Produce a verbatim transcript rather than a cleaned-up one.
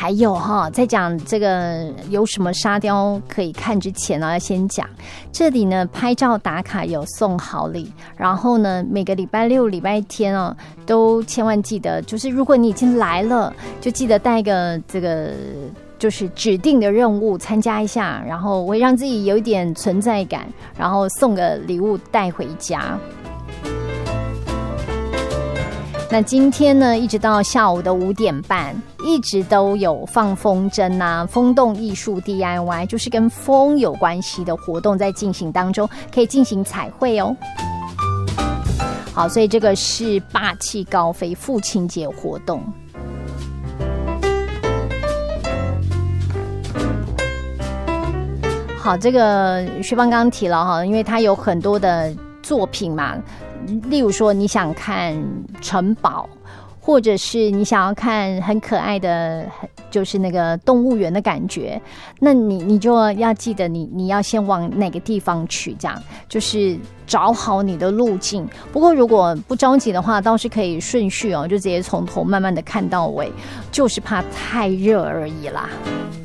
还有哈，在讲这个有什么沙雕可以看之前呢，要先讲这里呢拍照打卡有送好礼，然后呢每个礼拜六、礼拜天哦，都千万记得，就是如果你已经来了，就记得带个这个就是指定的任务参加一下，然后会让自己有一点存在感，然后送个礼物带回家。那今天呢，一直到下午的五点半，一直都有放风筝啊、风动艺术 D I Y， 就是跟风有关系的活动在进行当中，可以进行彩绘哦。好，所以这个是霸气高飞父亲节活动。好，这个薛邦刚刚提了哈，因为他有很多的作品嘛。例如说你想看城堡，或者是你想要看很可爱的就是那个动物园的感觉，那你你就要记得你你要先往哪个地方去，这样就是找好你的路径。不过如果不着急的话，倒是可以顺序哦，就直接从头慢慢的看到尾，就是怕太热而已啦。